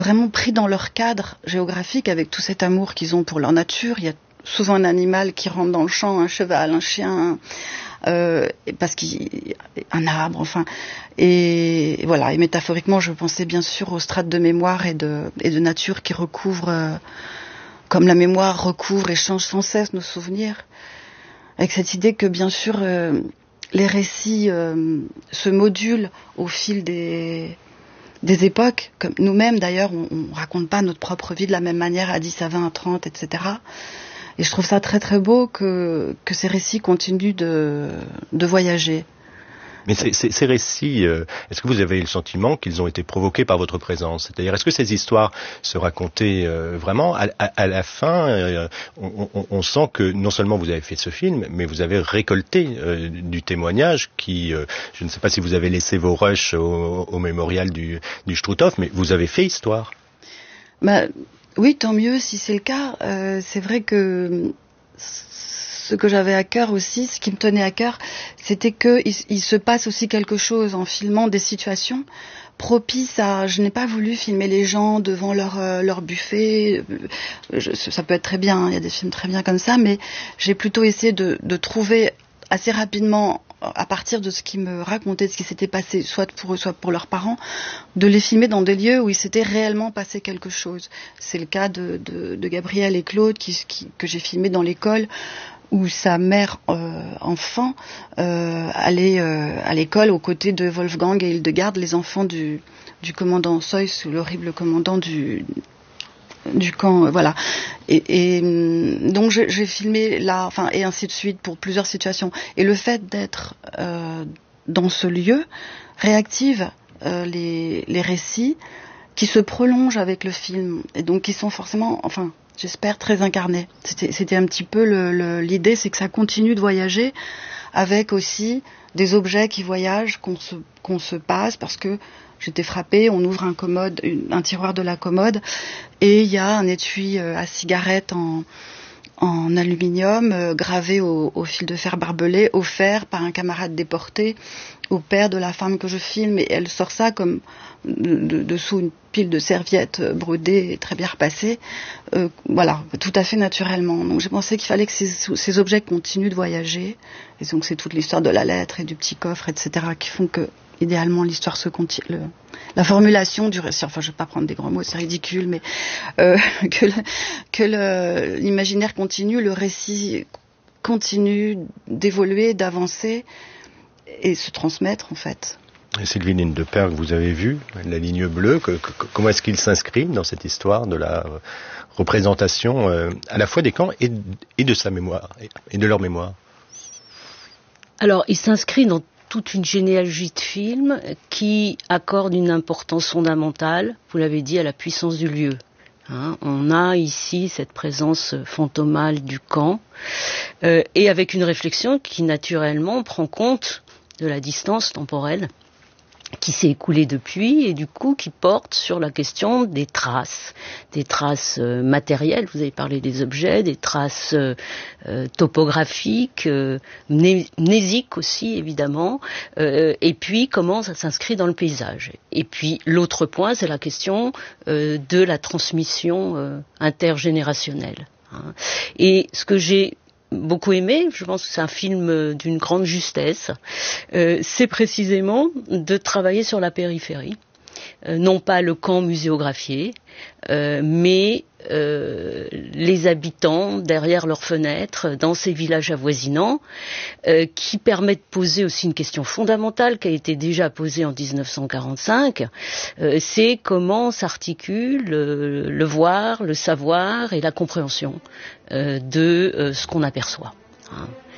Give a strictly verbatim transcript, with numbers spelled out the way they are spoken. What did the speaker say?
vraiment pris dans leur cadre géographique avec tout cet amour qu'ils ont pour leur nature. Il y a souvent un animal qui rentre dans le champ, un cheval, un chien, euh, parce qu'il un arbre, enfin. Et voilà. Et métaphoriquement, je pensais bien sûr aux strates de mémoire et de et de nature qui recouvrent, euh, comme la mémoire recouvre et change sans cesse nos souvenirs. Avec cette idée que bien sûr euh, les récits euh, se modulent au fil des des époques, comme nous-mêmes d'ailleurs, on, on raconte pas notre propre vie de la même manière à dix, à vingt, à trente, et cetera. Et je trouve ça très très beau que, que ces récits continuent de, de voyager. Mais ces, ces, ces récits, euh, est-ce que vous avez le sentiment qu'ils ont été provoqués par votre présence? C'est-à-dire, est-ce que ces histoires se racontaient euh, vraiment à, à, à la fin euh, on, on, on sent que non seulement vous avez fait ce film, mais vous avez récolté euh, du témoignage qui, euh, je ne sais pas si vous avez laissé vos rushs au, au mémorial du, du Struthof, mais vous avez fait histoire. Bah, oui, tant mieux si c'est le cas. Euh, c'est vrai que ce que j'avais à cœur aussi, ce qui me tenait à cœur, c'était qu'il il se passe aussi quelque chose en filmant des situations propices à... Je n'ai pas voulu filmer les gens devant leur, euh, leur buffet. Je, ça peut être très bien, hein, il y a des films très bien comme ça, mais j'ai plutôt essayé de, de trouver assez rapidement, à partir de ce qu'ils me racontaient, de ce qui s'était passé, soit pour eux, soit pour leurs parents, de les filmer dans des lieux où il s'était réellement passé quelque chose. C'est le cas de, de, de Gabriel et Claude, qui, qui, que j'ai filmé dans l'école, où sa mère euh, enfant euh, allait euh, à l'école aux côtés de Wolfgang et Hildegard, les enfants du, du commandant Seuss, l'horrible commandant du, du camp, euh, voilà. Et, et donc j'ai, j'ai filmé là, enfin, et ainsi de suite pour plusieurs situations. Et le fait d'être euh, dans ce lieu réactive euh, les, les récits qui se prolongent avec le film, et donc qui sont forcément, enfin, j'espère, très incarnés. C'était, c'était un petit peu le, le, l'idée, c'est que ça continue de voyager avec aussi des objets qui voyagent, qu'on se, qu'on se passe, parce que j'étais frappée, on ouvre un commode, une, un tiroir de la commode, et il y a un étui à cigarette en, en aluminium, euh, gravé au, au fil de fer barbelé, offert par un camarade déporté au père de la femme que je filme, et elle sort ça comme de, de, dessous une pile de serviettes brodées et très bien repassées, euh, voilà, tout à fait naturellement. Donc j'ai pensé qu'il fallait que ces, ces objets continuent de voyager, et donc c'est toute l'histoire de la lettre et du petit coffre, et cetera, qui font que idéalement l'histoire se continue, la formulation du récit, enfin je ne vais pas prendre des grands mots, c'est ridicule, mais euh, que, le, que le, l'imaginaire continue, le récit continue d'évoluer, d'avancer et se transmettre en fait. Et Sylvie Lindeperg, vous avez vu la ligne bleue, que, que, comment est-ce qu'il s'inscrit dans cette histoire de la représentation euh, à la fois des camps et, et de sa mémoire, et, et de leur mémoire? Alors il s'inscrit dans toute une généalogie de films qui accorde une importance fondamentale, vous l'avez dit, à la puissance du lieu. Hein, on a ici cette présence fantomale du camp, euh, et avec une réflexion qui naturellement prend compte de la distance temporelle qui s'est écoulée depuis, et du coup qui porte sur la question des traces, des traces euh, matérielles, vous avez parlé des objets, des traces euh, euh, topographiques, euh, mné- mnésiques aussi évidemment, euh, et puis comment ça s'inscrit dans le paysage. Et puis l'autre point, c'est la question euh, de la transmission euh, intergénérationnelle. Hein. Et ce que j'ai beaucoup aimé, je pense que c'est un film d'une grande justesse, euh, c'est précisément de travailler sur la périphérie, euh, non pas le camp muséographié, euh, mais euh, les habitants derrière leurs fenêtres, dans ces villages avoisinants, euh, qui permet de poser aussi une question fondamentale qui a été déjà posée en dix-neuf cent quarante-cinq, euh, c'est comment s'articule le, le voir, le savoir et la compréhension euh, de euh, ce qu'on aperçoit. Hein.